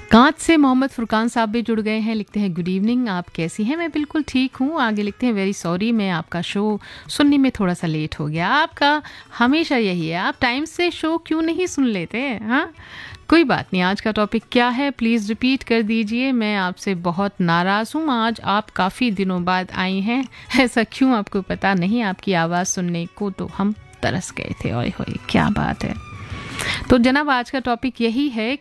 कांच से मोहम्मद फुरकान साहब भी जुड़ गए हैं, लिखते हैं गुड इवनिंग, आप कैसी हैं? मैं बिल्कुल ठीक हूँ। आगे लिखते हैं वेरी सॉरी, मैं आपका शो सुनने में थोड़ा सा लेट हो गया। आपका हमेशा यही है, आप टाइम से शो क्यों नहीं सुन लेते हैं? हाँ, कोई बात नहीं। आज का टॉपिक क्या है प्लीज़ रिपीट कर दीजिए, मैं आपसे बहुत नाराज़ हूँ। आज आप काफ़ी दिनों बाद आई हैं, ऐसा क्यों आपको पता नहीं, आपकी आवाज़ सुनने को तो हम तरस गए थे। ओए होए क्या बात है। तो जनाब आज का टॉपिक यही है